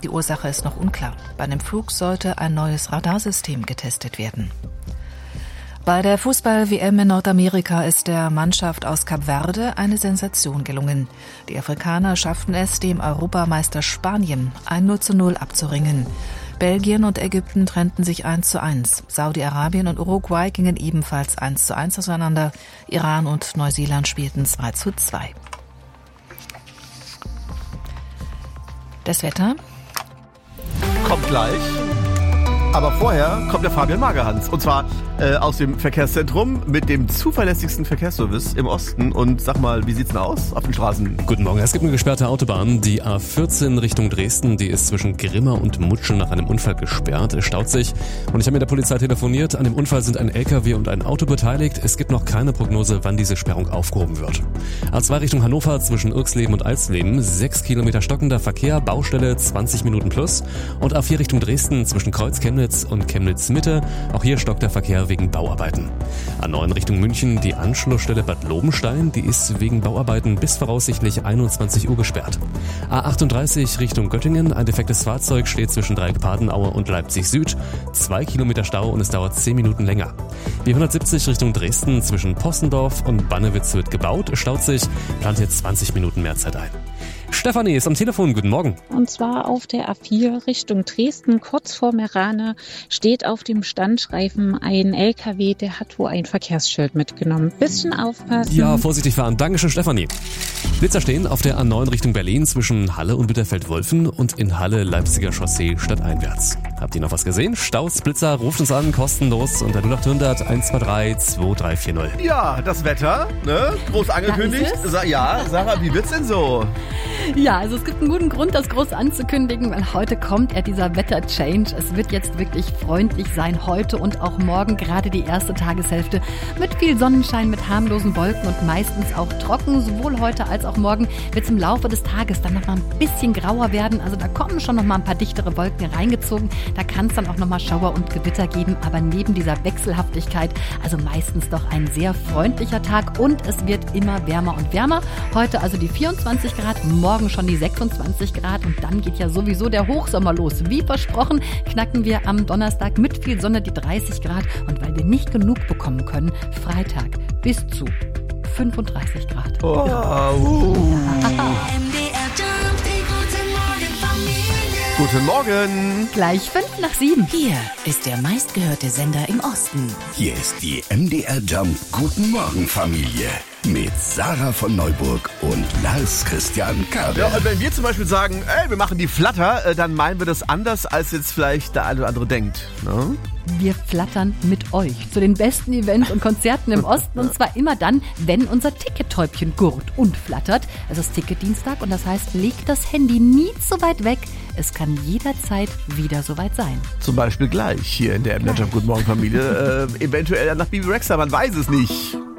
Die Ursache ist noch unklar. Bei einem Flug sollte ein neues Radarsystem getestet werden. Bei der Fußball-WM in Nordamerika ist der Mannschaft aus Kap Verde eine Sensation gelungen. Die Afrikaner schafften es, dem Europameister Spanien ein 0:0 abzuringen. Belgien und Ägypten trennten sich 1:1. Saudi-Arabien und Uruguay gingen ebenfalls 1:1 auseinander. Iran und Neuseeland spielten 2:2. Das Wetter kommt gleich. Aber vorher kommt der Fabian Magerhans. Und zwar aus dem Verkehrszentrum mit dem zuverlässigsten Verkehrsservice im Osten. Und sag mal, wie sieht's denn aus auf den Straßen? Guten Morgen. Es gibt eine gesperrte Autobahn. Die A14 Richtung Dresden, die ist zwischen Grimma und Mutschen nach einem Unfall gesperrt. Es staut sich. Und ich habe mit der Polizei telefoniert. An dem Unfall sind ein LKW und ein Auto beteiligt. Es gibt noch keine Prognose, wann diese Sperrung aufgehoben wird. A2 Richtung Hannover zwischen Irxleben und Alsleben. 6 Kilometer stockender Verkehr, Baustelle 20 Minuten plus. Und A4 Richtung Dresden zwischen Kreuz-Chemnitz und Chemnitz-Mitte. Auch hier stockt der Verkehr wegen Bauarbeiten. A9 Richtung München, die Anschlussstelle Bad Lobenstein, die ist wegen Bauarbeiten bis voraussichtlich 21 Uhr gesperrt. A38 Richtung Göttingen, ein defektes Fahrzeug steht zwischen Dreieck-Padenaue und Leipzig Süd. 2 Kilometer Stau und es dauert 10 Minuten länger. B170 Richtung Dresden zwischen Possendorf und Bannewitz wird gebaut, staut sich, plant jetzt 20 Minuten mehr Zeit ein. Stefanie ist am Telefon, guten Morgen. Und zwar auf der A4 Richtung Dresden, kurz vor Merane, steht auf dem Standstreifen ein LKW, der hat wohl ein Verkehrsschild mitgenommen. Bisschen aufpassen. Ja, vorsichtig fahren. Dankeschön, Stefanie. Blitzer stehen auf der A9 Richtung Berlin zwischen Halle und Bitterfeld-Wolfen und in Halle Leipziger Chaussee stadteinwärts. Habt ihr noch was gesehen? Staus, Blitzer, ruft uns an, kostenlos unter 0800 123 2340. Ja, das Wetter, ne? Groß angekündigt. Ja, Sarah, wie wird's denn so? Ja, also es gibt einen guten Grund, das groß anzukündigen, weil heute kommt dieser Wetter-Change. Es wird jetzt wirklich freundlich sein, heute und auch morgen, gerade die erste Tageshälfte mit viel Sonnenschein, mit harmlosen Wolken und meistens auch trocken. Sowohl heute als auch morgen wird es im Laufe des Tages dann noch mal ein bisschen grauer werden. Also da kommen schon noch mal ein paar dichtere Wolken reingezogen. Da kann es dann auch noch mal Schauer und Gewitter geben. Aber neben dieser Wechselhaftigkeit, also meistens doch ein sehr freundlicher Tag und es wird immer wärmer und wärmer. Heute also die 24 Grad, morgen schon die 26 Grad und dann geht ja sowieso der Hochsommer los. Wie versprochen knacken wir am Donnerstag mit viel Sonne die 30 Grad und weil wir nicht genug bekommen können, Freitag bis zu 35 Grad. Oh. Ja. Guten Morgen. Gleich 6:55. Hier ist der meistgehörte Sender im Osten. Hier ist die MDR Jump Guten Morgen Familie mit Sarah von Neuburg und Lars Christian Kabel. Ja, und wenn wir zum Beispiel sagen, wir machen die Flatter, dann meinen wir das anders, als jetzt vielleicht der eine oder andere denkt. Ne? Wir flattern mit euch zu den besten Events und Konzerten im Osten und zwar immer dann, wenn unser Tickettäubchen gurrt und flattert. Es ist Ticketdienstag und das heißt, legt das Handy nie zu weit weg. Es kann jederzeit wieder soweit sein. Zum Beispiel gleich hier in der MDR Jump Guten Morgen Familie. Eventuell nach Bibi Rexha, man weiß es nicht.